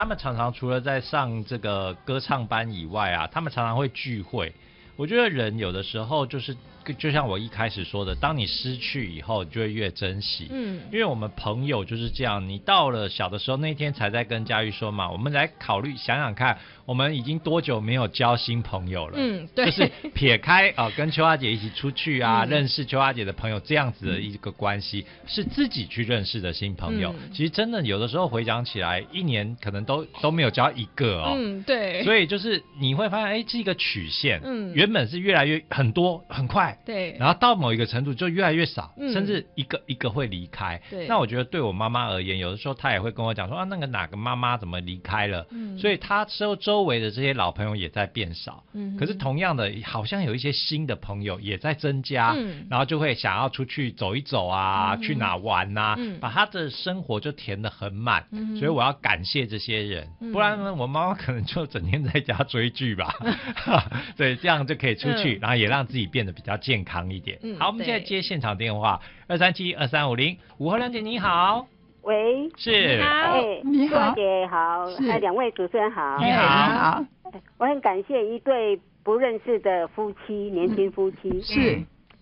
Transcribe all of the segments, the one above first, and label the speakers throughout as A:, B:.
A: 他们常常除了在上这个歌唱班以外啊，他们常常会聚会。我觉得人有的时候就像我一开始说的，当你失去以后，你就会越珍惜。因为我们朋友就是这样，你到了小的时候，那天才在跟佳玉说嘛，我们来想想看，我们已经多久没有交新朋友了？对，就是撇开跟秋花姐一起出去啊，认识秋花姐的朋友这样子的一个关系，是自己去认识的新朋友。其实真的有的时候回想起来，一年可能都没有交一个
B: 对。
A: 所以就是你会发现，是一个曲线，原本是越来越很多很快。
B: 对，
A: 然后到某一个程度就越来越少，甚至一个会离开。那我觉得对我妈妈而言，有的时候她也会跟我讲说那个哪个妈妈怎么离开了，所以她周围的这些老朋友也在变少。可是同样的，好像有一些新的朋友也在增加，然后就会想要出去走一走啊，去哪玩啊，把她的生活就填得很满。所以我要感谢这些人，不然呢，我妈妈可能就整天在家追剧吧。对，这样就可以出去，然后也让自己变得比较健康一点。好，我们现在接现场电话2372350，午后亮姐你好。
C: 喂，
A: 是，
C: 你好，姐好，两位主持人好，
A: 你好，
C: 我很感谢一对不认识的夫妻，年轻夫妻，
B: 是，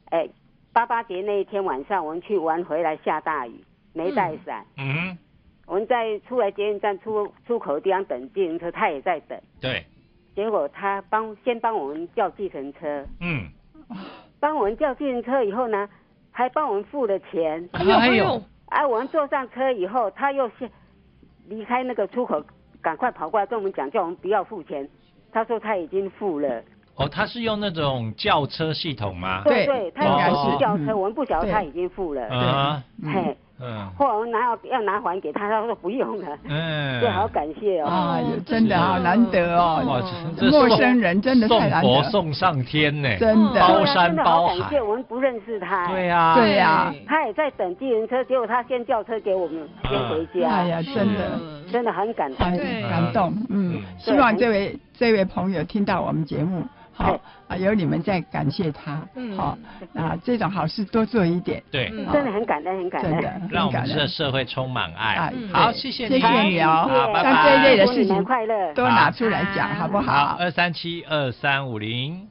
C: 88节那一天晚上我们去玩回来下大雨，没带伞，我们在出来捷运站出口的地方等计程车，他也在等，
A: 对，
C: 结果他先帮我们叫计程车，帮我们叫计程车以后呢，还帮我们付了钱，我们坐上车以后，他又离开那个出口，赶快跑过来跟我们讲，叫我们不要付钱。他说他已经付了。
A: 他是用那种轿车系统吗？
C: 对，他应该是轿车，我们不晓得他已经付了。后来我们要拿还给他，他说不用了。对，好感谢
D: 真的好难得陌生人真的太难得，
A: 送佛送上天呢，
D: 真的
A: 包山包海。
C: 感谢，我们不认识他。
A: 对呀，
D: 对呀，
C: 他也在等计程车，结果他先叫车给我们，先回家。
D: 哎呀，
C: 真的很感动，
D: 感动。希望这位朋友听到我们节目。有你们在感谢他，这种好事多做一点，
A: 对，
C: 真的很感恩，很感恩，
D: 真的
A: 让我们这个社会充满爱。好，谢谢
D: 你
A: 好，拜拜。
D: 像这一类的事情
C: 快乐，
D: 多拿出来讲，好不好
A: ？2372350。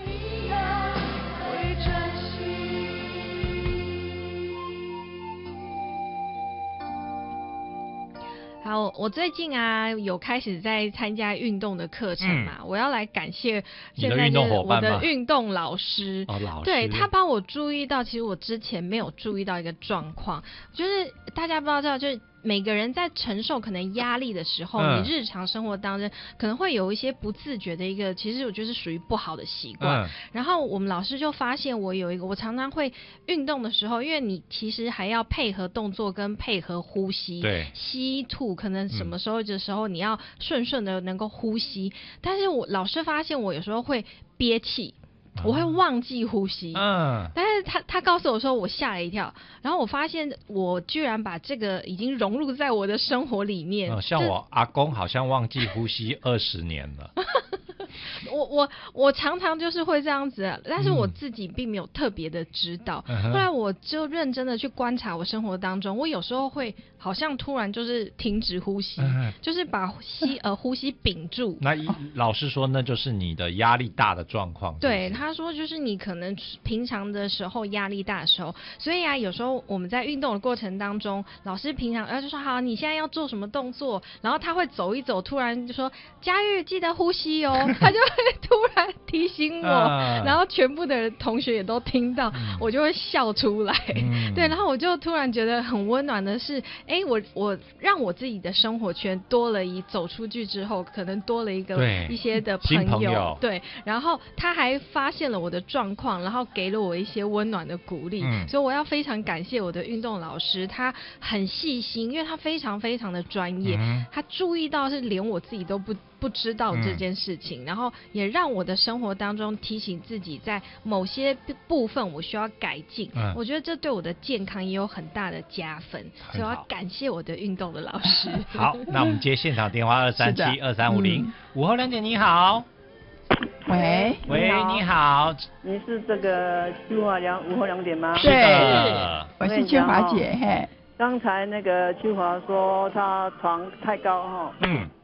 B: 好，我最近啊有开始在参加运动的课程嘛，我要来感谢现在就是我的运动老师，对，他帮我注意到，其实我之前没有注意到一个状况，就是大家不知道，就是每个人在承受可能压力的时候，你日常生活当中可能会有一些不自觉的一个，其实我觉得是属于不好的习惯。然后我们老师就发现我有一个，我常常会运动的时候，因为你其实还要配合动作跟配合呼吸，
A: 对，
B: 吸吐可能什么时候的时候你要顺的能够呼吸，但是我老师发现我有时候会憋气。我会忘记呼吸，但是他告诉我说，我吓了一跳，然后我发现我居然把这个已经融入在我的生活里面。
A: 像我阿公好像忘记呼吸20年了。
B: 我常常就是会这样子，但是我自己并没有特别的知道。后来我就认真的去观察我生活当中，我有时候会好像突然就是停止呼吸，就是把呼吸屏住。
A: 那老师说那就是你的压力大的状况。
B: 对，他说就是你可能平常的时候压力大的时候，所以有时候我们在运动的过程当中，老师平常就说好，你现在要做什么动作，然后他会走一走，突然就说佳玉记得呼吸哦，他就会突然提醒我，然后全部的同学也都听到，我就会笑出来。对，然后我就突然觉得很温暖的是，我让我自己的生活圈多了走出去之后，可能多了一些的朋友，对，然后他还发现了我的状况，然后给了我一些温暖的鼓励，所以我要非常感谢我的运动老师，他很细心，因为他非常非常的专业，他注意到是连我自己都不知道这件事情，然后也让我的生活当中提醒自己在某些部分我需要改进，我觉得这对我的健康也有很大的加分，所以我要感谢我的运动的老师。
A: 好，那我们接现场电话2372350，午后亮姐你好。
D: 喂，
A: 你好，
E: 你是这个秋华午后2点吗？
D: 对，我是秋华姐。嘿，
E: 刚才那个秋华说他床太高哈，